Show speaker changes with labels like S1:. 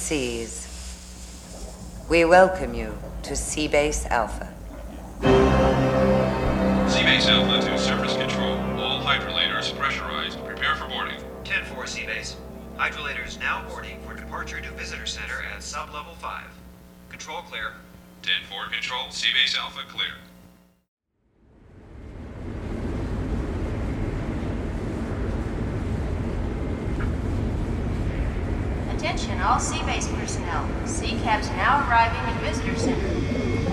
S1: seas. We welcome you to Seabase Alpha.
S2: Seabase Alpha to surface control. All hydrolators pressurized. Prepare for boarding.
S3: 10-4 Seabase. Hydrolators now boarding for departure to Visitor Center at sub-level 5. Control clear.
S2: 10-4 control. Seabase Alpha clear.
S4: Attention all Seabase personnel. Sea cabs now arriving at Visitor Center.